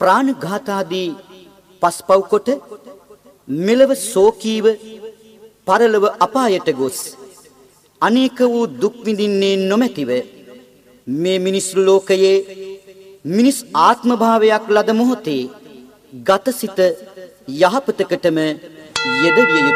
ප්‍රාණඝාතාදී පස්පව් කොට මෙලව සෝකීව පරලොව අපායට ගොස් අනේක වූ දුක් විඳින්නේ නොමැතිව මේ මිනිස් ලෝකයේ මිනිස් ආත්ම භාවයක් ලද මොහොතේ ගතසිත යහපතකටම යෙදවිය